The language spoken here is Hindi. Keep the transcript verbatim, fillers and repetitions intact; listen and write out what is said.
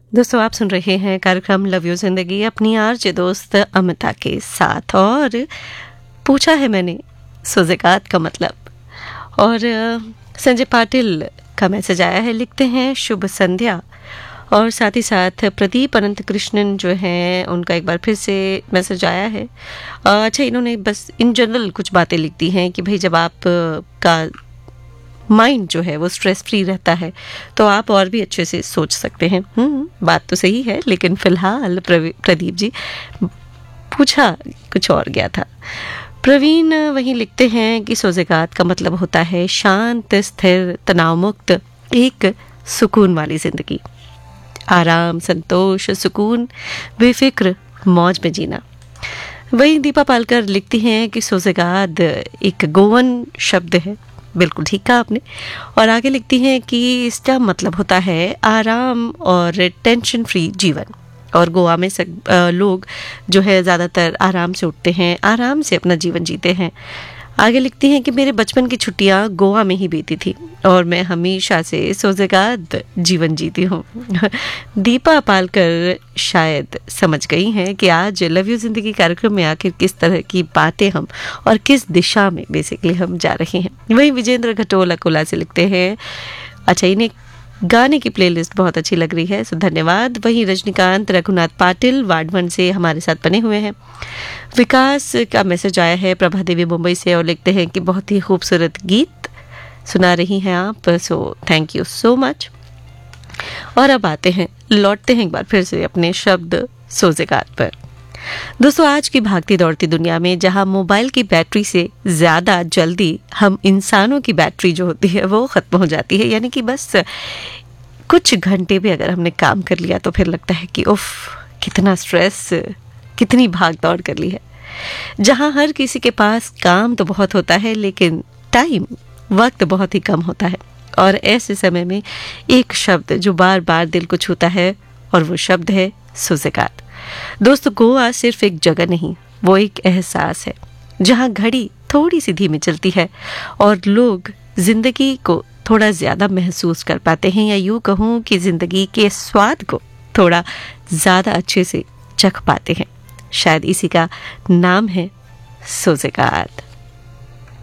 दोस्तों आप सुन रहे हैं कार्यक्रम लव यू जिंदगी अपनी आरजे दोस्त अमिता के साथ। और पूछा है मैंने सोज़गात का मतलब, और संजय पाटिल का मैसेज आया है। लिखते हैं शुभ संध्या, और साथ ही साथ प्रदीप अनंत कृष्णन जो हैं उनका एक बार फिर से मैसेज आया है। अच्छा, इन्होंने बस इन जनरल कुछ बातें लिख दी हैं कि भाई जब आप का माइंड जो है वो स्ट्रेस फ्री रहता है तो आप और भी अच्छे से सोच सकते हैं। हम्म बात तो सही है, लेकिन फिलहाल प्रदीप जी पूछा कुछ और गया था। प्रवीण वहीं लिखते हैं कि सोज़गात का मतलब होता है शांत, स्थिर, तनाव मुक्त, एक सुकून वाली जिंदगी, आराम, संतोष, सुकून, बेफिक्र, मौज में जीना। वहीं दीपा पालकर लिखती हैं कि सोज़गात एक गोवन शब्द है। बिल्कुल ठीक कहा आपने। और आगे लिखती हैं कि इसका मतलब होता है आराम और टेंशन फ्री जीवन, और गोवा में सब लोग जो है ज़्यादातर आराम से उठते हैं, आराम से अपना जीवन जीते हैं। आगे लिखती हैं कि मेरे बचपन की छुट्टियां गोवा में ही बीती थी और मैं हमेशा से सोज़गात जीवन जीती हूँ। दीपा पालकर शायद समझ गई हैं कि आज लव यू जिंदगी कार्यक्रम में आखिर किस तरह की बातें हम और किस दिशा में बेसिकली हम जा रहे हैं। वहीं विजेंद्र घटोला कोला से लिखते हैं, अच्छा इन्हें गाने की प्लेलिस्ट बहुत अच्छी लग रही है, सो धन्यवाद। वहीं रजनीकांत रघुनाथ पाटिल वार्ड वन से हमारे साथ बने हुए हैं। विकास का मैसेज आया है प्रभा देवी मुंबई से, और लिखते हैं कि बहुत ही खूबसूरत गीत सुना रही हैं आप, so thank you so much. और अब आते हैं, लौटते हैं एक बार फिर से अपने शब्द सोज़गात पर। दोस्तों आज की भागती दौड़ती दुनिया में जहां मोबाइल की बैटरी से ज़्यादा जल्दी हम इंसानों की बैटरी जो होती है वो ख़त्म हो जाती है, यानी कि बस कुछ घंटे भी अगर हमने काम कर लिया तो फिर लगता है कि उफ कितना स्ट्रेस, कितनी भाग दौड़ कर ली है। जहां हर किसी के पास काम तो बहुत होता है लेकिन टाइम, वक्त बहुत ही कम होता है, और ऐसे समय में एक शब्द जो बार बार दिल को छूता है और वो शब्द है सोज़गात। दोस्तों गोवा सिर्फ एक जगह नहीं, वो एक एहसास है जहां घड़ी थोड़ी सी धीमी चलती है और लोग जिंदगी को थोड़ा ज्यादा महसूस कर पाते हैं, या यूं कहूं कि जिंदगी के स्वाद को थोड़ा ज्यादा अच्छे से चख पाते हैं। शायद इसी का नाम है सोज़गात।